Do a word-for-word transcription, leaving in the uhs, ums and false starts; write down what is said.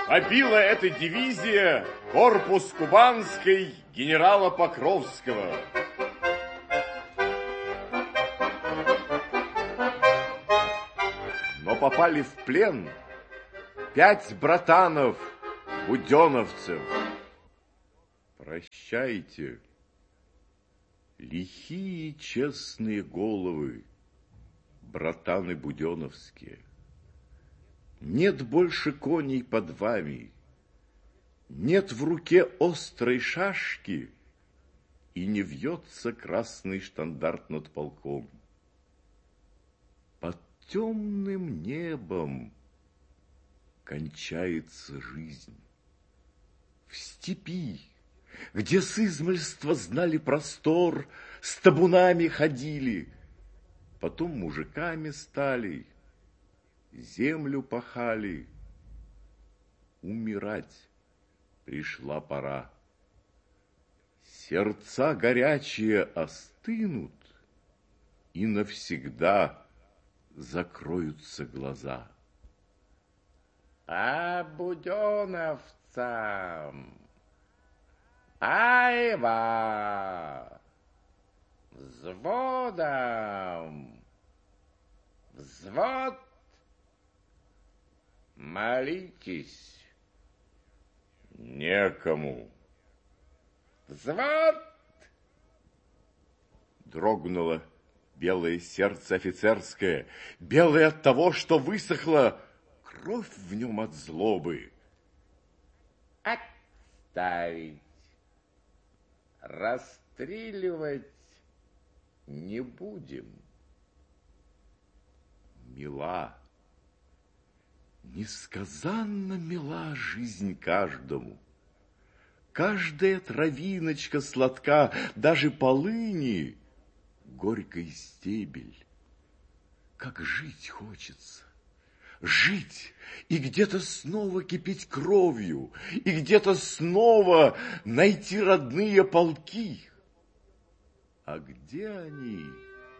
побила эта дивизия корпус кубанской генерала Покровского. Но попали в плен пять братанов буденовцев. Прощайте, лихие честные головы, братаны буденовские. Нет больше коней под вами, нет в руке острой шашки, и не вьется красный штандарт над полком. Под темным небом кончается жизнь. В степи, где с измальства знали простор, с табунами ходили, потом мужиками стали, землю пахали. Умирать пришла пора. Сердца горячие остынут, и навсегда закроются глаза. А буденовцам айва, взводом, взвод, молитесь. Некому. Взвод! Дрогнуло белое сердце офицерское, белое от того, что высохла кровь в нем от злобы. Отставить. Расстреливать не будем. Мила, несказанно мила жизнь каждому. Каждая травиночка сладка, даже полыни, горький стебель. Как жить хочется. Жить и где-то снова кипеть кровью, и где-то снова найти родные полки. А где они?